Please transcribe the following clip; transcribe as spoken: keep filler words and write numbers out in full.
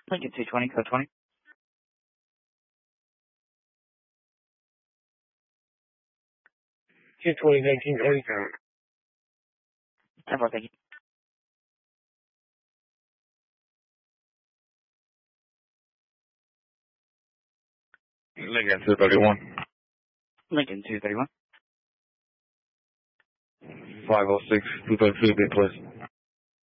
Lincoln two twenty, code twenty. two twenty, nineteen eighty. ten four, thank you. Lincoln two thirty-one. Lincoln two thirty-one. five oh six, two thirty-two, be placed.